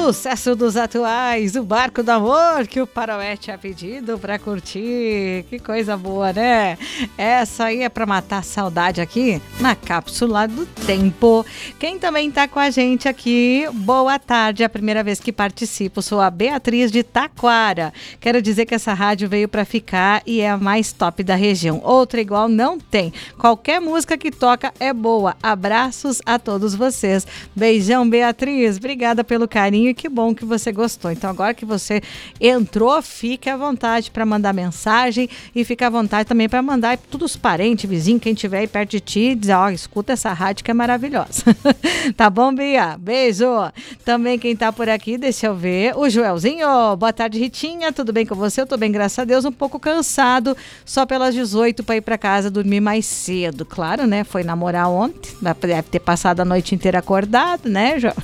Sucesso dos atuais, o Barco do Amor, que o Paroé tinha pedido pra curtir. Que coisa boa, né? Essa aí é pra matar a saudade aqui na Cápsula do Tempo. Quem também tá com a gente aqui, boa tarde, é a primeira vez que participo, sou a Beatriz de Taquara. Quero dizer que essa rádio veio pra ficar e é a mais top da região. Outra igual não tem. Qualquer música que toca é boa. Abraços a todos vocês. Beijão, Beatriz. Obrigada pelo carinho e que bom que você gostou. Então agora que você entrou, fique à vontade para mandar mensagem e fique à vontade também para mandar para todos os parentes, vizinhos, quem tiver aí perto de ti, dizer, ó, escuta essa rádio que é maravilhosa. Tá bom, Bia? Beijo. Também quem tá por aqui, deixa eu ver, o Joelzinho. Boa tarde, Ritinha. Tudo bem com você? Eu tô bem, graças a Deus. Um pouco cansado, só pelas 18 para ir para casa dormir mais cedo. Claro, né? Foi namorar ontem, deve ter passado a noite inteira acordado, né, João?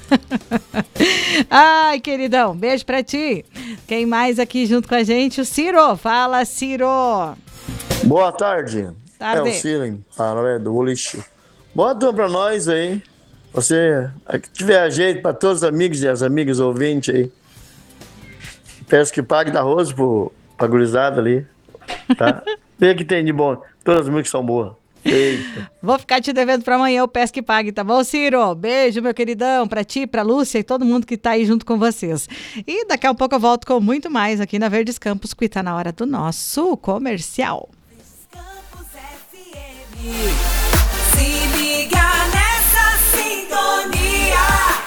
Ai, queridão, beijo pra ti. Quem mais aqui junto com a gente? O Ciro. Fala, Ciro. Boa tarde. Tarde. É o Ciro, do Boliche. Boa tarde pra nós aí. Você, que tiver jeito pra todos os amigos e as amigas ouvintes aí. Peço que pague da arroz pra gurizada ali, tá? Vê que tem de bom. Todas as músicas são boas. Eita. Vou ficar te devendo pra amanhã o Peço que Pague, tá bom, Ciro? Beijo, meu queridão, pra ti, pra Lúcia e todo mundo que tá aí junto com vocês. E daqui a pouco eu volto com muito mais aqui na Verdes Campos, que tá na hora do nosso comercial. Campos FM. Se liga nessa sintonia.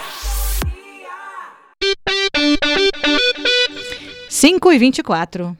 5h24.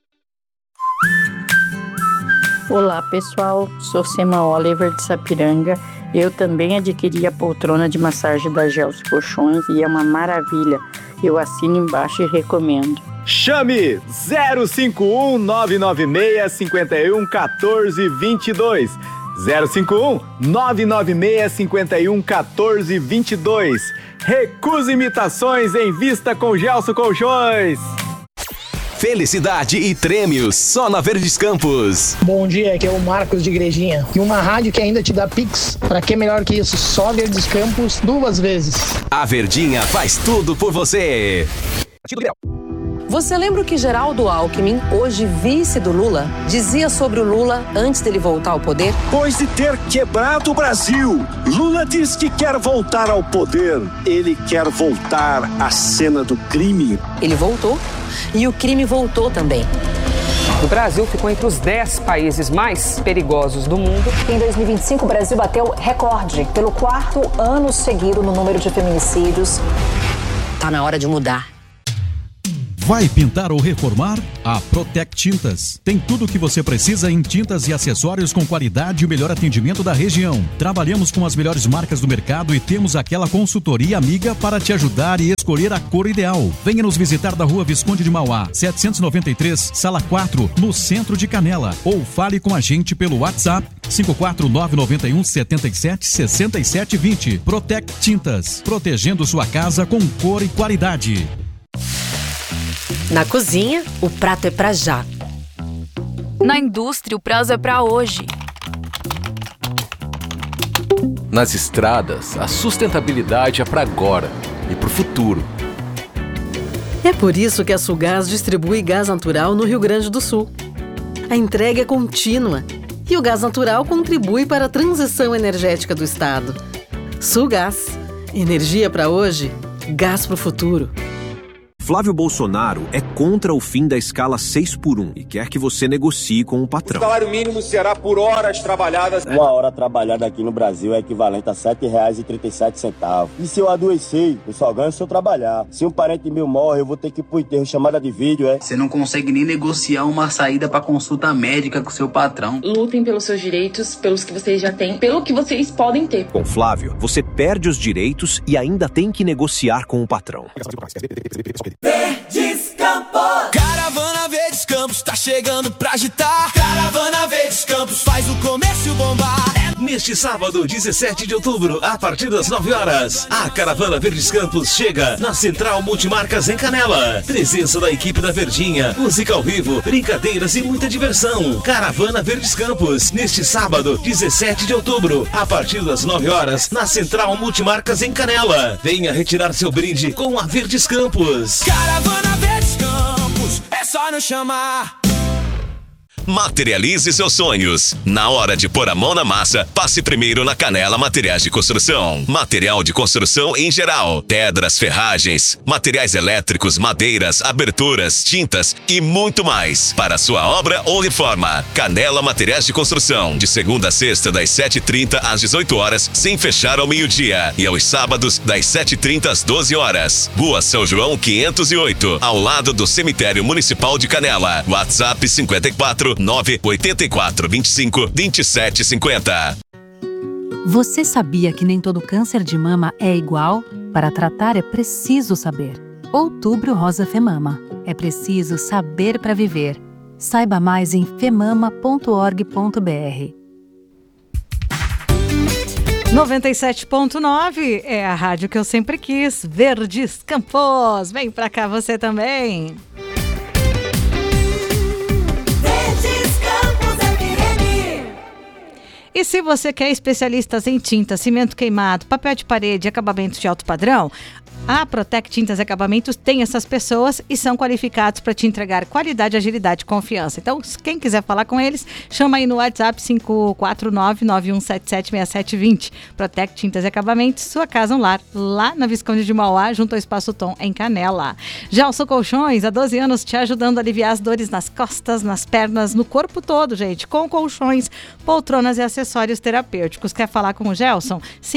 Olá pessoal, sou Sema Oliver de Sapiranga. Eu também adquiri a poltrona de massagem da Gelson Colchões e é uma maravilha. Eu assino embaixo e recomendo. Chame 051 996 51 14 22. 051 996 51 14 22. Recusa imitações em vista com Gelson Colchões. Felicidade e prêmios só na Verdes Campos. Bom dia, aqui é o Marcos de Igrejinha. E uma rádio que ainda te dá Pix. Pra que melhor que isso? Só Verdes Campos 2 vezes. A Verdinha faz tudo por você. Você lembra o que Geraldo Alckmin, hoje vice do Lula, dizia sobre o Lula antes dele voltar ao poder? Depois de ter quebrado o Brasil, Lula diz que quer voltar ao poder. Ele quer voltar à cena do crime. Ele voltou e o crime voltou também. O Brasil ficou entre os 10 países mais perigosos do mundo. Em 2025, o Brasil bateu recorde pelo 4º ano seguido no número de feminicídios. Tá na hora de mudar. Vai pintar ou reformar? A Protec Tintas. Tem tudo o que você precisa em tintas e acessórios com qualidade e o melhor atendimento da região. Trabalhamos com as melhores marcas do mercado e temos aquela consultoria amiga para te ajudar e escolher a cor ideal. Venha nos visitar da Rua Visconde de Mauá, 793, Sala 4, no centro de Canela. Ou fale com a gente pelo WhatsApp 54991 77 67 20. Protec Tintas. Protegendo sua casa com cor e qualidade. Na cozinha, o prato é pra já. Na indústria, o prazo é pra hoje. Nas estradas, a sustentabilidade é pra agora e pro futuro. É por isso que a Sulgás distribui gás natural no Rio Grande do Sul. A entrega é contínua e o gás natural contribui para a transição energética do estado. Sulgás, energia para hoje, gás para o futuro. Flávio Bolsonaro é contra o fim da escala 6x1 e quer que você negocie com o patrão. O salário mínimo será por horas trabalhadas. Uma hora trabalhada aqui no Brasil é equivalente a R$ 7,37. E se eu adoecer, eu só ganho se eu trabalhar. Se um parente meu morre, eu vou ter que ir pro enterro, chamada de vídeo, é? Você não consegue nem negociar uma saída pra consulta médica com seu patrão. Lutem pelos seus direitos, pelos que vocês já têm, pelo que vocês podem ter. Com Flávio, você perde os direitos e ainda tem que negociar com o patrão. Verdes Campos. Caravana Verdes Campos tá chegando pra agitar. Caravana Verdes Campos faz o comércio bombar. Neste sábado, 17 de outubro, a partir das 9 horas, a Caravana Verdes Campos chega na Central Multimarcas em Canela. Presença da equipe da Verdinha, música ao vivo, brincadeiras e muita diversão. Caravana Verdes Campos, neste sábado, 17 de outubro, a partir das 9 horas, na Central Multimarcas em Canela. Venha retirar seu brinde com a Verdes Campos. Caravana Verdes Campos, é só nos chamar. Materialize seus sonhos. Na hora de pôr a mão na massa, passe primeiro na Canela Materiais de Construção. Material de construção em geral, pedras, ferragens, materiais elétricos, madeiras, aberturas, tintas e muito mais. Para sua obra ou reforma, Canela Materiais de Construção. De segunda a sexta, das 7h30 às 18 horas, sem fechar ao meio-dia. E aos sábados, das 7h30 às 12 horas. Rua São João 508, ao lado do Cemitério Municipal de Canela. WhatsApp 54 984 25 27 50. Você sabia que nem todo câncer de mama é igual? Para tratar é preciso saber. Outubro Rosa Femama. É preciso saber para viver. Saiba mais em femama.org.br. 97.9 é a rádio que eu sempre quis. Verdes Campos. Vem pra cá você também. E se você quer especialistas em tinta, cimento queimado, papel de parede e acabamentos de alto padrão, a Protec Tintas e Acabamentos tem essas pessoas e são qualificados para te entregar qualidade, agilidade e confiança. Então, quem quiser falar com eles, chama aí no WhatsApp 549-9177-6720. Protec Tintas e Acabamentos, sua casa, um lar, lá na Visconde de Mauá, junto ao Espaço Tom, em Canela. Gelson Colchões, há 12 anos te ajudando a aliviar as dores nas costas, nas pernas, no corpo todo, gente, com colchões, poltronas e acessórios terapêuticos. Quer falar com o Gelson?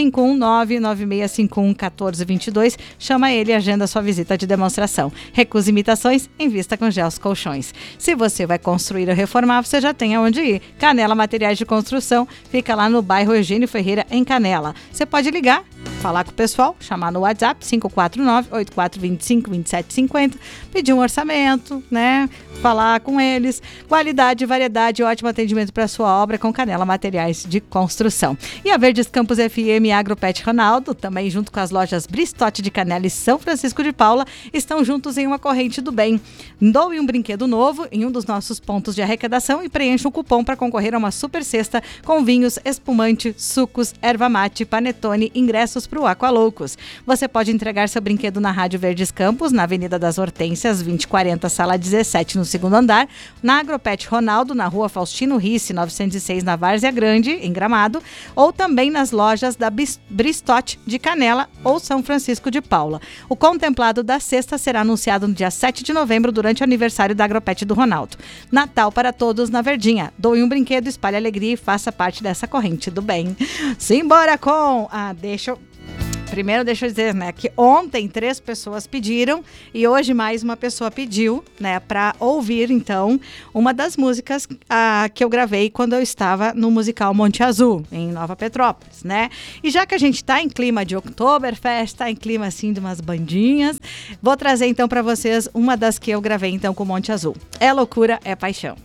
519-9651-1422. Chama ele e agenda sua visita de demonstração. Recusa imitações, invista com Gelson Colchões. Se você vai construir ou reformar, você já tem aonde ir. Canela Materiais de Construção, fica lá no bairro Eugênio Ferreira, em Canela. Você pode ligar, falar com o pessoal, chamar no WhatsApp 549-8425-2750, pedir um orçamento, né? Falar com eles. Qualidade, variedade e ótimo atendimento para sua obra com Canela Materiais de Construção. E a Verdes Campos FM Agropet Ronaldo, também junto com as lojas Bristote de Canela e São Francisco de Paula, estão juntos em uma corrente do bem. Doe um brinquedo novo em um dos nossos pontos de arrecadação e preencha um cupom para concorrer a uma super cesta com vinhos, espumante, sucos, erva mate, panetone, ingressos para o Aqualoucos. Você pode entregar seu brinquedo na Rádio Verdes Campos, na Avenida das Hortênsias, 2040, sala 17, no segundo andar, na Agropet Ronaldo, na Rua Faustino Risse, 906, na Várzea Grande, em Gramado, ou também nas lojas da Bristote de Canela ou São Francisco de Paula. O contemplado da cesta será anunciado no dia 7 de novembro, durante o aniversário da Agropet do Ronaldo. Natal para todos na Verdinha. Doe um brinquedo, espalhe alegria e faça parte dessa corrente do bem. Simbora com... Primeiro, deixa eu dizer, né, que ontem 3 pessoas pediram e hoje mais uma pessoa pediu, né, para ouvir, então, uma das músicas que eu gravei quando eu estava no musical Monte Azul, em Nova Petrópolis, né? E já que a gente tá em clima de Oktoberfest, tá em clima, assim, de umas bandinhas, vou trazer, então, para vocês uma das que eu gravei, então, com Monte Azul. É Loucura, é Paixão.